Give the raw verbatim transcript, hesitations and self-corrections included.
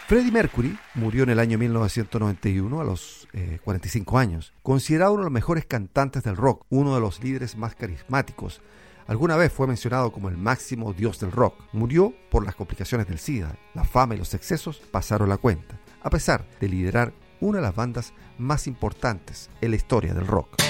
Freddie Mercury murió en el año mil novecientos noventa y uno a los eh, cuarenta y cinco años, considerado uno de los mejores cantantes del rock, uno de los líderes más carismáticos. Alguna vez fue mencionado como el máximo dios del rock. Murió por las complicaciones del SIDA. La fama y los excesos pasaron la cuenta, a pesar de liderar una de las bandas más importantes en la historia del rock.